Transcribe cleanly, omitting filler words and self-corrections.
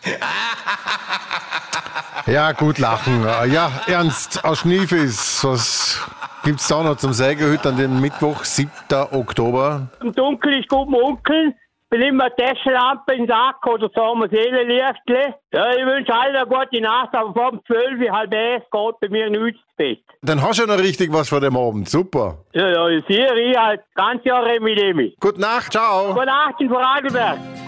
Ja, gut lachen. Ja, Ernst, aus Schneefis, was gibt's da noch zum Sagen heute an dem Mittwoch, 7. Oktober? Im Dunkeln ist gut munkeln. Bin immer eine Taschenlampe in den Sack oder so, ein Seelenlichtchen. Ja, ich wünsche allen eine gute Nacht, aber vor dem 12, halb 1 geht bei mir nichts ins Bett. Dann hast du ja noch richtig was von dem Abend. Super. Ja, ich sehe, ich halt ganz Jahr Remi Demi. Gute Nacht, ciao. Gute Nacht in Vorarlberg.